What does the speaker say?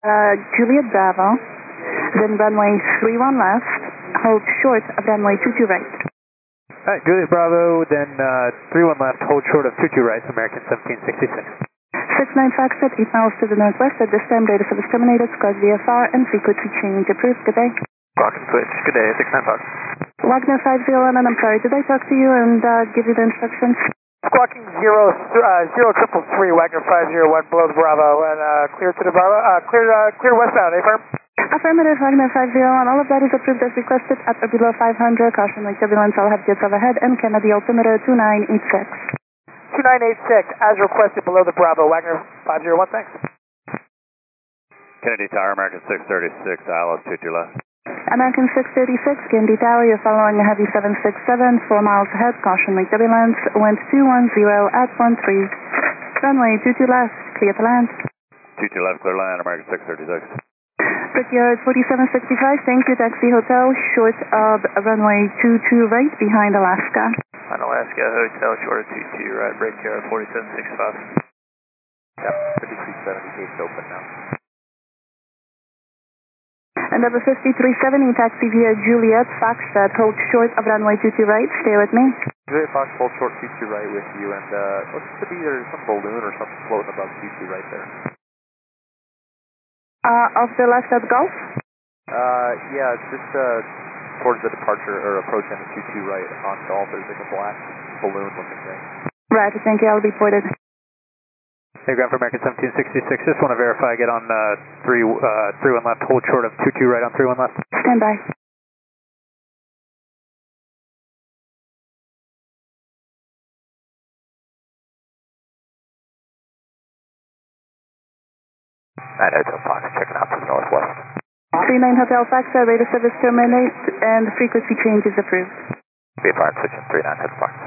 Juliet Bravo, then runway 31 left, hold short of runway 22 right. Alright, Juliet Bravo, then 31 left, hold short of 22 right, American 1766. 69 Foxtrot, 8 miles to the northwest. At this time, data service terminated, scores VFR, and frequency change approved. Good day. Clock and switch. Good day, 69 Fox. Wagner 501, and I'm sorry, did I talk to you and give you the instructions? Squawking 0333, Wagner 501, below the Bravo, and clear to the Bravo, clear westbound, affirm? Affirmative, Wagner 501, all of that is approved as requested at or below 500, caution like turbulence, I'll have jets overhead, and Kennedy altimeter 2986. 2986, as requested, below the Bravo, Wagner 501, thanks. Kennedy Tower, American 636, ILS 22 left. American 636, Kennedy Tower, you're following a heavy 767, 4 miles ahead, caution like turbulence, wind 210 at 13. Runway 22 left, clear to land. 22 left, clear land, American 636. Brickyard 4765, thank you, taxi hotel, short of runway 22 right, behind Alaska. On Alaska Hotel, short of 22 right, Brickyard 4765. Yep, 5370, gates open now. And number 5370, taxi via Juliet, Foxtrot, hold short of runway 22 right, stay with me. Juliet Fox, hold short 22 right with you, and looks to be there's some balloon or something floating above 22 right there. Off the left at Gulf? Yeah, it's just towards the departure, or approaching the 22 right on Gulf, there's like a black balloon looking thing. Right, thank you, I'll be ported. Hey, ground for American 1766, just want to verify, get on 31 left, hold short of 22 right on 31 left. Stand by. Night Hotel Fox, checking out to the northwest. 39 Hotel Foxtrot, radar service terminate, and frequency change is approved. VFR switching 39 Hotel Fox.